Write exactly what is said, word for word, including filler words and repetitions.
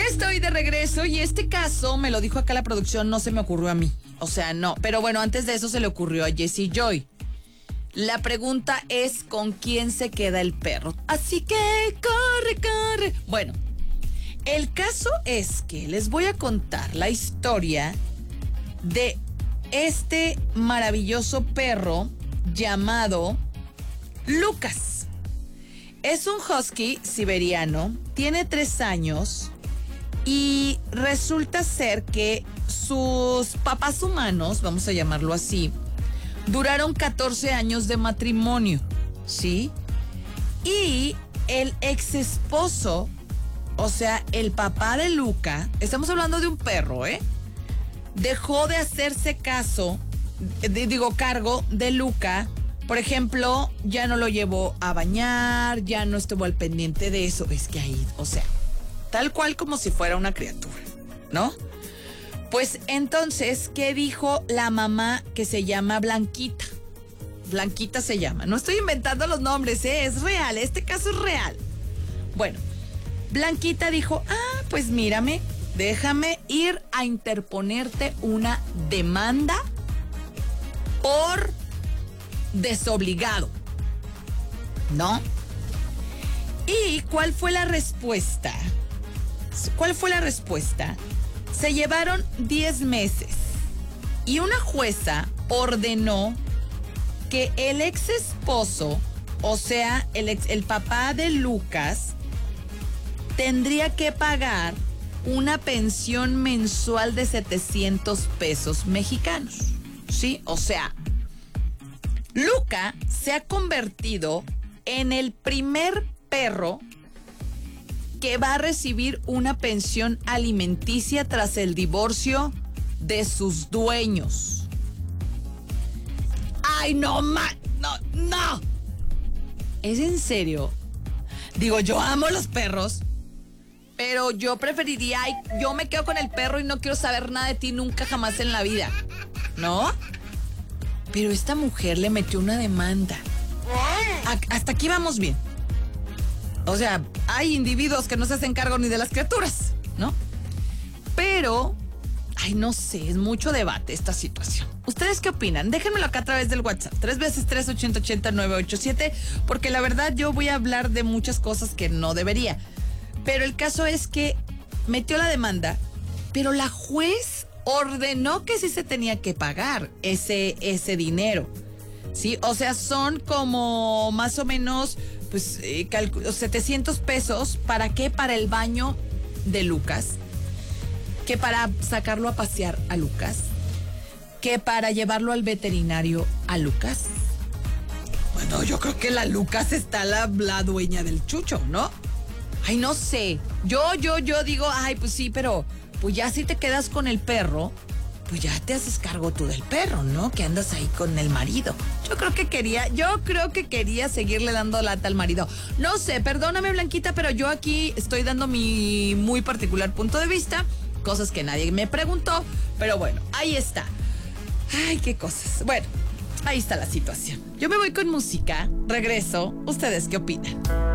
estoy de regreso y este caso me lo dijo acá la producción, no se me ocurrió a mí. O sea, no. Pero bueno, antes de eso se le ocurrió a Jessie Joy. La pregunta es ¿con quién se queda el perro? Así que corre, corre. Bueno, el caso es que les voy a contar la historia de este maravilloso perro llamado Lucas. Es un husky siberiano, tiene tres años y resulta ser que sus papás humanos, vamos a llamarlo así, duraron catorce años de matrimonio, ¿sí? Y el ex esposo, o sea, el papá de Luca, estamos hablando de un perro, ¿eh? Dejó de hacerse caso, digo, cargo de Luca. Por ejemplo, ya no lo llevó a bañar, ya no estuvo al pendiente de eso. Es que ahí, o sea, tal cual como si fuera una criatura, ¿no? Pues entonces, ¿qué dijo la mamá que se llama Blanquita? Blanquita se llama. No estoy inventando los nombres, ¿eh? Es real, este caso es real. Bueno, Blanquita dijo, ah, pues mírame, déjame ir a interponerte una demanda por desobligado, ¿no? ¿Y cuál fue la respuesta? ¿Cuál fue la respuesta? Se llevaron diez meses y una jueza ordenó que el ex esposo, o sea, el, ex, el papá de Lucas, tendría que pagar una pensión mensual de setecientos pesos mexicanos, ¿sí? O sea, Luca se ha convertido en el primer perro que va a recibir una pensión alimenticia tras el divorcio de sus dueños. ¡Ay, no, ma! ¡No, no! ¿Es en serio? Digo, yo amo los perros, pero yo preferiría, ay, yo me quedo con el perro y no quiero saber nada de ti nunca jamás en la vida, ¿no? Pero esta mujer le metió una demanda. Hasta aquí vamos bien. O sea, hay individuos que no se hacen cargo ni de las criaturas, ¿no? Pero, ay, no sé, es mucho debate esta situación. ¿Ustedes qué opinan? Déjenmelo acá a través del WhatsApp. Tres veces tres, ochenta, ochenta, nueve ocho siete. Porque la verdad yo voy a hablar de muchas cosas que no debería. Pero el caso es que metió la demanda, pero la juez ordenó que sí se tenía que pagar ese, ese dinero, ¿sí? O sea, son como más o menos, pues, eh, setecientos pesos. ¿Para qué? Para el baño de Lucas, que para sacarlo a pasear a Lucas, que para llevarlo al veterinario a Lucas. Bueno, yo creo que la Lucas está la, la dueña del chucho, ¿no? Ay, no sé. Yo, yo, yo digo, ay, pues sí, pero pues ya si te quedas con el perro, pues ya te haces cargo tú del perro, ¿no? Que andas ahí con el marido. Yo creo que quería, yo creo que quería seguirle dando lata al marido. No sé, perdóname, Blanquita, pero yo aquí estoy dando mi muy particular punto de vista, cosas que nadie me preguntó, pero bueno, ahí está. Ay, qué cosas. Bueno, ahí está la situación. Yo me voy con música, regreso. ¿Ustedes qué opinan?